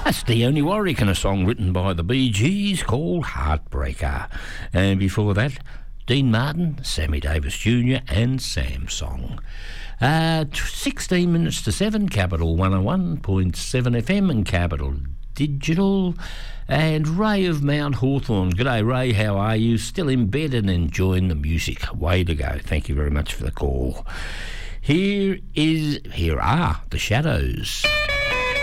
That's Leonie Warwick and a song written by the Bee Gees called Heartbreaker. And before that, Dean Martin, Sammy Davis Jr. and Sam Song. 16 minutes to 7, Capital 101.7 FM and Capital Digital. And Ray of Mount Hawthorn. G'day, Ray, how are you? Still in bed and enjoying the music. Way to go. Thank you very much for the call. Here are the Shadows.